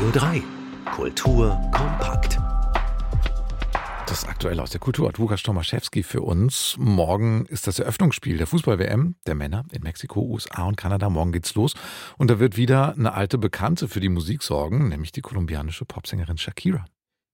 Radio 3. Kultur kompakt. Das Aktuelle aus der Kultur hat Łukasz Tomaszewski für uns. Morgen ist das Eröffnungsspiel der Fußball-WM der Männer in Mexiko, USA und Kanada. Morgen geht's los. Und da wird wieder eine alte Bekannte für die Musik sorgen, nämlich die kolumbianische Popsängerin Shakira.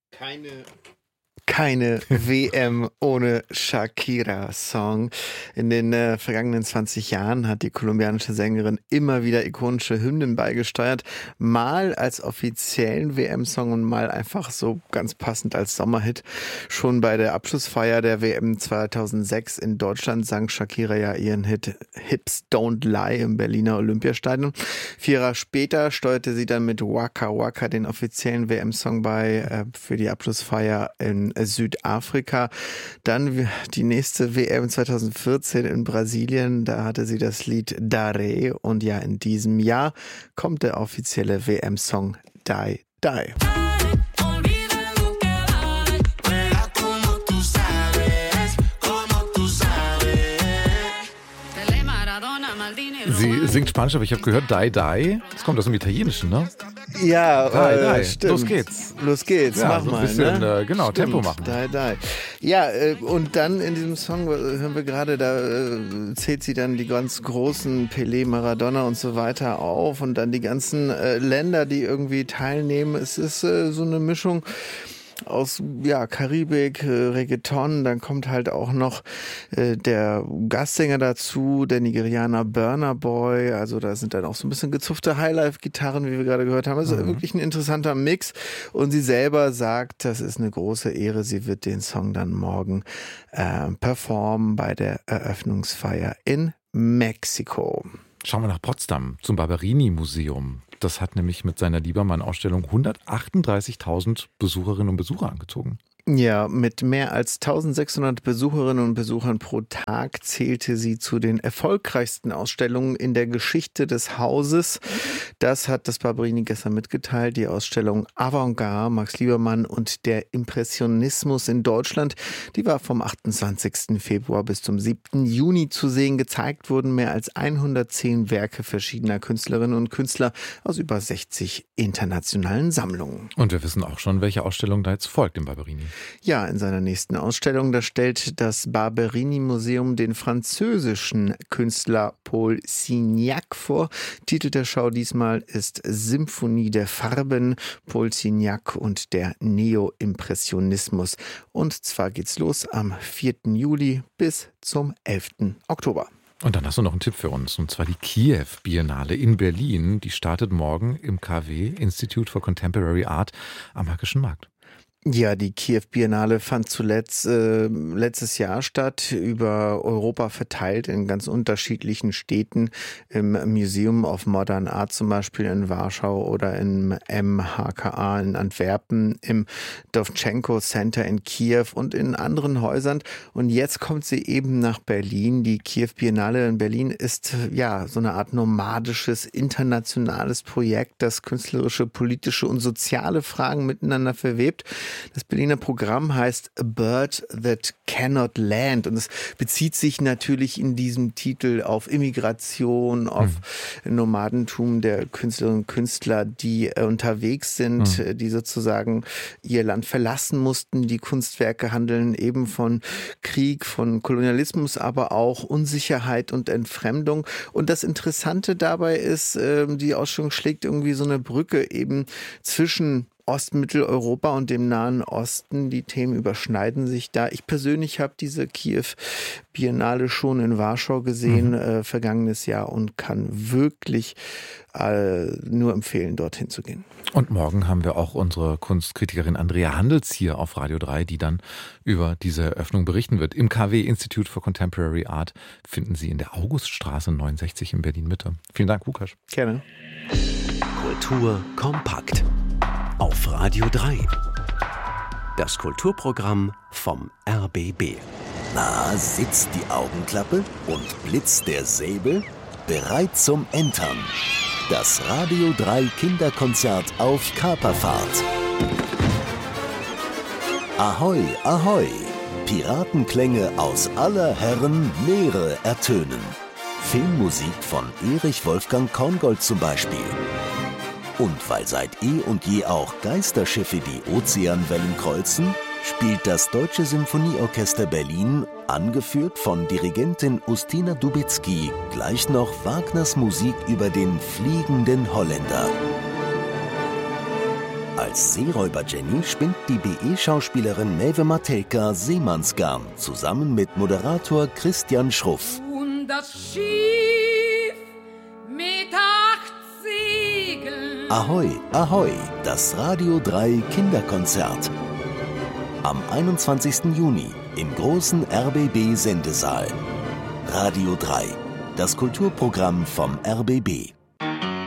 Keine WM ohne Shakira-Song. In den vergangenen 20 Jahren hat die kolumbianische Sängerin immer wieder ikonische Hymnen beigesteuert. Mal als offiziellen WM-Song und mal einfach so ganz passend als Sommerhit. Schon bei der Abschlussfeier der WM 2006 in Deutschland sang Shakira ja ihren Hit Hips Don't Lie im Berliner Olympiastadion. 4 Jahre später steuerte sie dann mit Waka Waka den offiziellen WM-Song bei für die Abschlussfeier in Südafrika. Dann die nächste WM 2014 in Brasilien, da hatte sie das Lied Dare und ja, in diesem Jahr kommt der offizielle WM-Song Die Die. Sie singt Spanisch, aber ich habe gehört Die Die. Das kommt aus dem Italienischen, ne? Ja, Die, die. Stimmt. Los geht's. Ja, Mach so mal. ein bisschen, Ne? Genau, stimmt. Tempo machen. Die. Ja, und dann in diesem Song hören wir gerade, da zählt sie dann die ganz großen Pelé, Maradona und so weiter auf und dann die ganzen Länder, die irgendwie teilnehmen. Es ist so eine Mischung aus Karibik, Reggaeton, dann kommt halt auch noch der Gastsänger dazu, der Nigerianer Burna Boy, also da sind dann auch so ein bisschen gezupfte Highlife-Gitarren, wie wir gerade gehört haben, also wirklich ein interessanter Mix und sie selber sagt, das ist eine große Ehre, sie wird den Song dann morgen performen bei der Eröffnungsfeier in Mexiko. Schauen wir nach Potsdam zum Barberini-Museum. Das hat nämlich mit seiner Liebermann-Ausstellung 138.000 Besucherinnen und Besucher angezogen. Ja, mit mehr als 1600 Besucherinnen und Besuchern pro Tag zählte sie zu den erfolgreichsten Ausstellungen in der Geschichte des Hauses. Das hat das Barberini gestern mitgeteilt. Die Ausstellung Avantgarde, Max Liebermann und der Impressionismus in Deutschland, die war vom 28. Februar bis zum 7. Juni zu sehen. Gezeigt wurden mehr als 110 Werke verschiedener Künstlerinnen und Künstler aus über 60 internationalen Sammlungen. Und wir wissen auch schon, welche Ausstellung da jetzt folgt im Barberini. Ja, in seiner nächsten Ausstellung, da stellt das Barberini-Museum den französischen Künstler Paul Signac vor. Titel der Schau diesmal ist Symphonie der Farben, Paul Signac und der Neo-Impressionismus. Und zwar geht's los am 4. Juli bis zum 11. Oktober. Und dann hast du noch einen Tipp für uns, und zwar die Kiew Biennale in Berlin. Die startet morgen im KW, Institute for Contemporary Art, am Märkischen Markt. Ja, die Kiew Biennale fand zuletzt letztes Jahr statt, über Europa verteilt in ganz unterschiedlichen Städten, im Museum of Modern Art zum Beispiel in Warschau oder im MHKA in Antwerpen, im Dovzhenko Center in Kiew und in anderen Häusern. Und jetzt kommt sie eben nach Berlin. Die Kiew Biennale in Berlin ist ja so eine Art nomadisches, internationales Projekt, das künstlerische, politische und soziale Fragen miteinander verwebt. Das Berliner Programm heißt A Bird That Cannot Land und es bezieht sich natürlich in diesem Titel auf Immigration, auf Nomadentum der Künstlerinnen und Künstler, die unterwegs sind, die sozusagen ihr Land verlassen mussten. Die Kunstwerke handeln eben von Krieg, von Kolonialismus, aber auch Unsicherheit und Entfremdung. Und das Interessante dabei ist, die Ausstellung schlägt irgendwie so eine Brücke eben zwischen Ostmitteleuropa und dem Nahen Osten. Die Themen überschneiden sich da. Ich persönlich habe diese Kiew Biennale schon in Warschau gesehen, vergangenes Jahr, und kann wirklich nur empfehlen, dorthin zu gehen. Und morgen haben wir auch unsere Kunstkritikerin Andrea Handels hier auf Radio 3, die dann über diese Eröffnung berichten wird. Im KW Institute for Contemporary Art finden Sie in der Auguststraße 69 in Berlin-Mitte. Vielen Dank, Łukasz. Gerne. Kultur kompakt. Auf Radio 3. Das Kulturprogramm vom RBB. Na, sitzt die Augenklappe und blitzt der Säbel? Bereit zum Entern. Das Radio 3 Kinderkonzert auf Kaperfahrt. Ahoi, ahoi! Piratenklänge aus aller Herren Meere ertönen. Filmmusik von Erich Wolfgang Korngold zum Beispiel. Und weil seit eh und je auch Geisterschiffe die Ozeanwellen kreuzen, spielt das Deutsche Symphonieorchester Berlin, angeführt von Dirigentin Ustina Dubicki, gleich noch Wagners Musik über den fliegenden Holländer. Als Seeräuber Jenny spinnt die BE-Schauspielerin Maeve Matelka Seemannsgarn zusammen mit Moderator Christian Schruff. Und das Schiff mit 8 Segeln. Ahoi, ahoi, das Radio 3 Kinderkonzert. Am 21. Juni im großen RBB-Sendesaal. Radio 3, das Kulturprogramm vom RBB.